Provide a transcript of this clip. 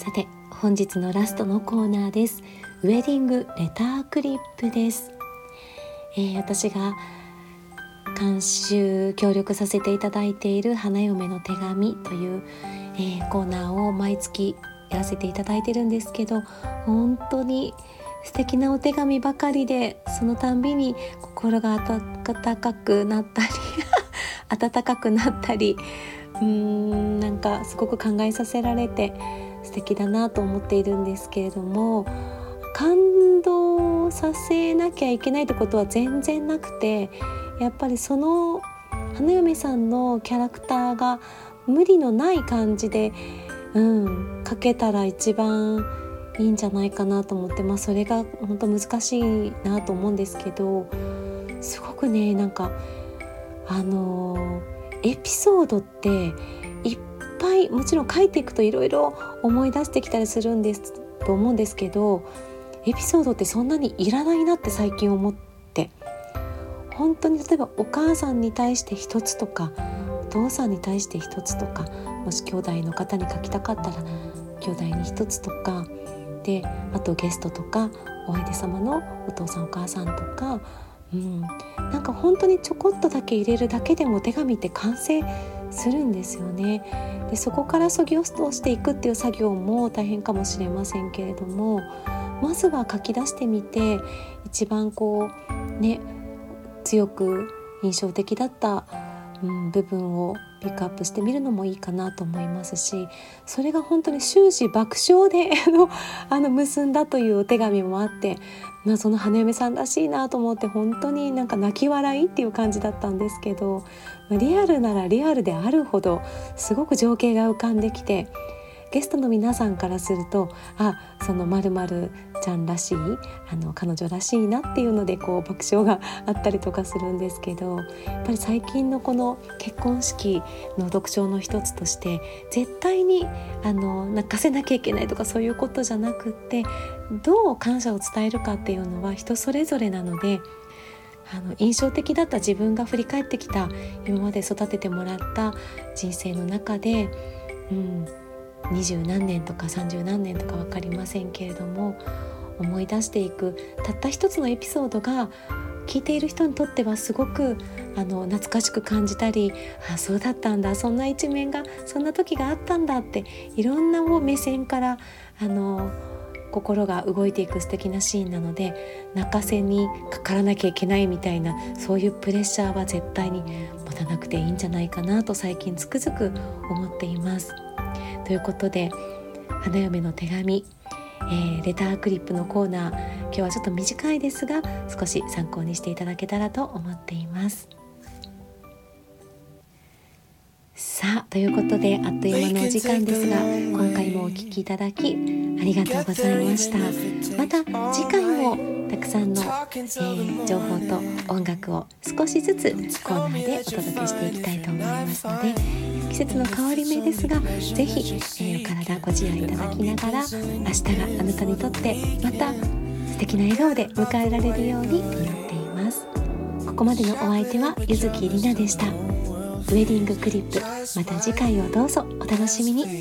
さて本日のラストのコーナーです。ウェディングレタークリップです。私が監修協力させていただいている花嫁の手紙という、コーナーを毎月やらせていただいてるんですけど、本当に素敵なお手紙ばかりで、そのたんびに心が温かくなったり温かくなったり、なんかすごく考えさせられて素敵だなと思っているんですけれども、感動させなきゃいけないってことは全然なくて、やっぱりその花嫁さんのキャラクターが無理のない感じで、書けたら一番いいんじゃないかなと思って、それが本当難しいなと思うんですけど、すごくね、なんかエピソードっていっぱいもちろん書いていくといろいろ思い出してきたりするんですと思うんですけど、エピソードってそんなにいらないなって最近思って、本当に例えばお母さんに対して一つとか、お父さんに対して一つとか、もし兄弟の方に書きたかったら兄弟に一つとかで、あとゲストとかお相手様のお父さんお母さんとか、なんか本当にちょこっとだけ入れるだけでも手紙って完成するんですよね。でそこから削ぎ落としていくっていう作業も大変かもしれませんけれども、まずは書き出してみて、一番強く印象的だった、部分をピックアップしてみるのもいいかなと思いますし、それが本当に終始爆笑で結んだというお手紙もあって、その花嫁さんらしいなと思って、本当になんか泣き笑いっていう感じだったんですけど、リアルならリアルであるほどすごく情景が浮かんできて、ゲストの皆さんからすると、その〇〇ちゃんらしい、彼女らしいなっていうので爆笑があったりとかするんですけど、やっぱり最近のこの結婚式の特徴の一つとして、絶対に泣かせなきゃいけないとかそういうことじゃなくって、どう感謝を伝えるかっていうのは人それぞれなので、印象的だった自分が振り返ってきた今まで育ててもらった人生の中で、20何年とか30何年とか分かりませんけれども、思い出していくたった一つのエピソードが聞いている人にとってはすごく懐かしく感じたり、そうだったんだ、そんな一面が、そんな時があったんだって、いろんな目線から心が動いていく素敵なシーンなので、泣かせにかからなきゃいけないみたいな、そういうプレッシャーは絶対に持たなくていいんじゃないかなと最近つくづく思っています。ということで、花嫁の手紙、レタークリップのコーナー、今日はちょっと短いですが少し参考にしていただけたらと思っています。さあ、ということであっという間のお時間ですが、今回もお聞きいただきありがとうございました。また次回もたくさんの、情報と音楽を少しずつコーナーでお届けしていきたいと思いますので、季節の変わり目ですがぜひ、お体ご自愛いただきながら、明日があなたにとってまた素敵な笑顔で迎えられるように祈っています。ここまでのお相手は柚木里奈でした。ウェディングクリップ、また次回をどうぞお楽しみに。